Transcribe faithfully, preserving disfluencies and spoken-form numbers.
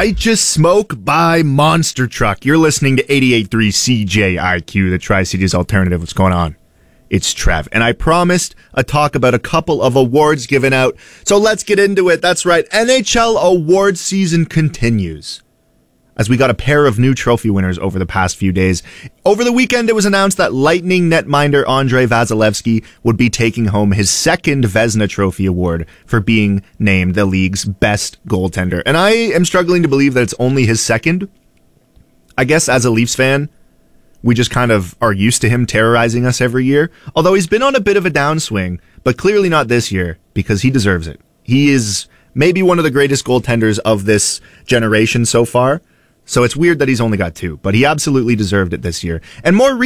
Righteous Smoke by Monster Truck. You're listening to eighty-eight point three C J I Q, the Tri-Cities Alternative. What's going on? It's Trev. And I promised a talk about a couple of awards given out. So let's get into it. That's right. N H L award season continues, as we got a pair of new trophy winners over the past few days. Over the weekend, it was announced that Lightning netminder Andrei Vasilevsky would be taking home his second Vezina Trophy award for being named the league's best goaltender. And I am struggling to believe that it's only his second. I guess as a Leafs fan, we just kind of are used to him terrorizing us every year. Although he's been on a bit of a downswing, but clearly not this year, because he deserves it. He is maybe one of the greatest goaltenders of this generation so far. So it's weird that he's only got two, but he absolutely deserved it this year. And more